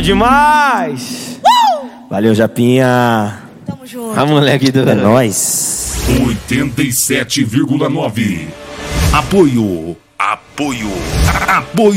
demais! Valeu, Japinha! Tamo junto. A moleque do... É nóis. 87,9. Apoio.